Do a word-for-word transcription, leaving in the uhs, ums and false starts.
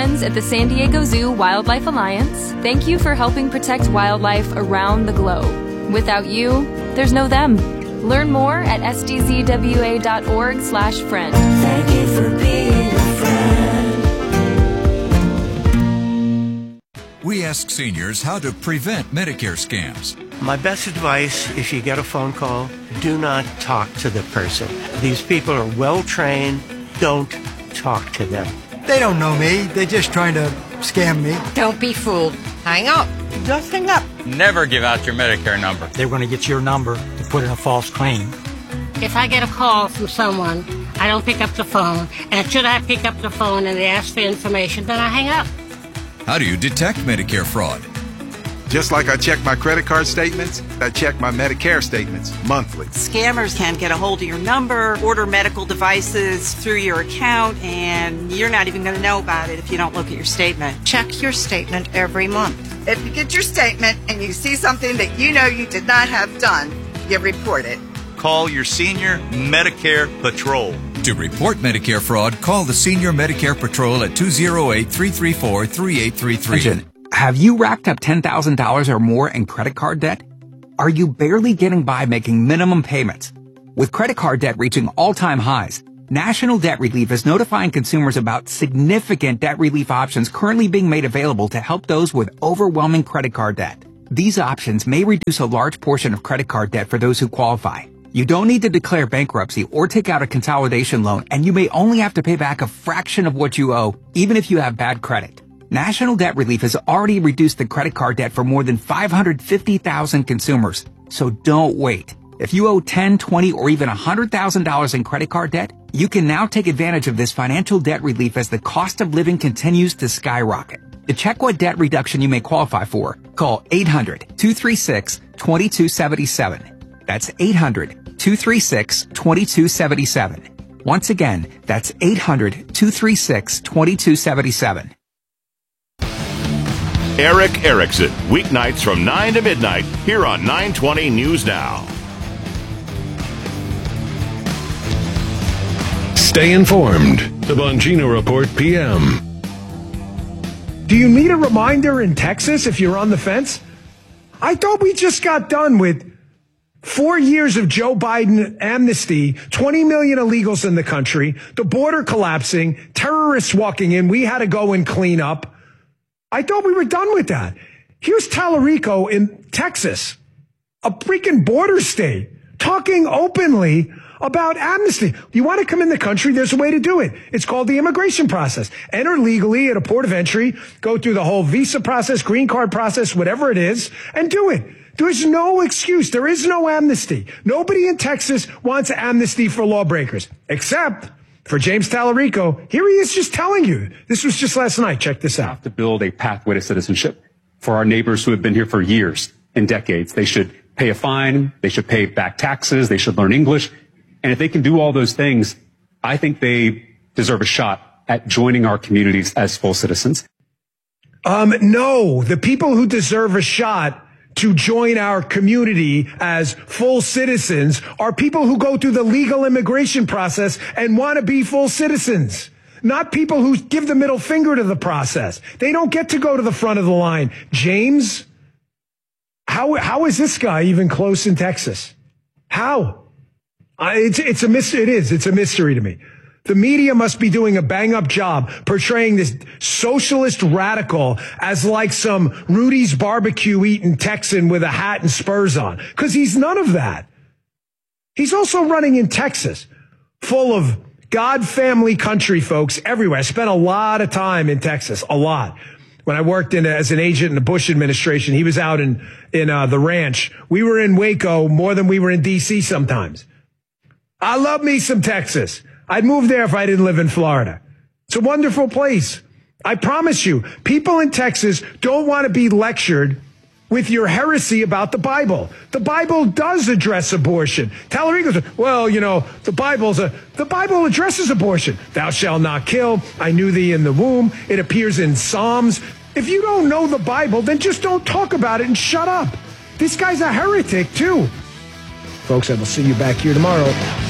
friends at the San Diego Zoo Wildlife Alliance, thank you for helping protect wildlife around the globe. Without you, there's no them. Learn more at s d z w a dot org slash friend. Thank you for being a friend. We ask seniors how to prevent Medicare scams. My best advice, if you get a phone call, do not talk to the person. These people are well-trained. Don't talk to them. They don't know me. They're just trying to scam me. Don't be fooled. Hang up. Just hang up. Never give out your Medicare number. They're going to get your number to put in a false claim. If I get a call from someone, I don't pick up the phone. And should I pick up the phone and they ask for information, then I hang up. How do you detect Medicare fraud? Just like I check my credit card statements, I check my Medicare statements monthly. Scammers can get a hold of your number, order medical devices through your account, and you're not even going to know about it if you don't look at your statement. Check your statement every month. If you get your statement and you see something that you know you did not have done, you report it. Call your Senior Medicare Patrol. To report Medicare fraud, call the Senior Medicare Patrol at two oh eight, three three four, three eight three three. Attention. Have you racked up ten thousand dollars or more in credit card debt? Are you barely getting by making minimum payments? With credit card debt reaching all-time highs, National Debt Relief is notifying consumers about significant debt relief options currently being made available to help those with overwhelming credit card debt. These options may reduce a large portion of credit card debt for those who qualify. You don't need to declare bankruptcy or take out a consolidation loan, and you may only have to pay back a fraction of what you owe, even if you have bad credit. National Debt Relief has already reduced the credit card debt for more than five hundred fifty thousand consumers. So don't wait. If you owe ten, twenty, or even one hundred thousand dollars in credit card debt, you can now take advantage of this financial debt relief as the cost of living continues to skyrocket. To check what debt reduction you may qualify for, call eight hundred, two three six, two two seven seven. That's eight hundred, two three six, two two seven seven. Once again, that's eight hundred, two three six, two two seven seven. Erick Erickson, weeknights from nine to midnight, here on nine twenty News Now. Stay informed. The Bongino Report P M. Do you need a reminder in Texas if you're on the fence? I thought we just got done with four years of Joe Biden amnesty, twenty million illegals in the country, the border collapsing, terrorists walking in. We had to go and clean up. I thought we were done with that. Here's Tallarico in Texas, a freaking border state, talking openly about amnesty. You want to come in the country, there's a way to do it. It's called the immigration process. Enter legally at a port of entry, go through the whole visa process, green card process, whatever it is, and do it. There's no excuse. There is no amnesty. Nobody in Texas wants amnesty for lawbreakers, except for James Tallarico. Here he is just telling you. This was just last night. Check this out. We have to build a pathway to citizenship for our neighbors who have been here for years and decades. They should pay a fine. They should pay back taxes. They should learn English. And if they can do all those things, I think they deserve a shot at joining our communities as full citizens. Um, no, the people who deserve a shot to join our community as full citizens are people who go through the legal immigration process and want to be full citizens, not people who give the middle finger to the process. They don't get to go to the front of the line. James, how how is this guy even close in Texas? How? Uh, it's it's a mystery. It is. It's a mystery to me. The media must be doing a bang-up job portraying this socialist radical as like some Rudy's barbecue eating Texan with a hat and spurs on, because he's none of that. He's also running in Texas, full of God, family, country folks everywhere. I spent a lot of time in Texas, a lot. When I worked in a, as an agent in the Bush administration, he was out in, in uh, the ranch. We were in Waco more than we were in D C sometimes. I love me some Texas. I'd move there if I didn't live in Florida. It's a wonderful place. I promise you, people in Texas don't want to be lectured with your heresy about the Bible. The Bible does address abortion. Tallarico says, well, you know, the Bible's a, the Bible addresses abortion. Thou shalt not kill. I knew thee in the womb. It appears in Psalms. If you don't know the Bible, then just don't talk about it and shut up. This guy's a heretic, too. Folks, I will see you back here tomorrow.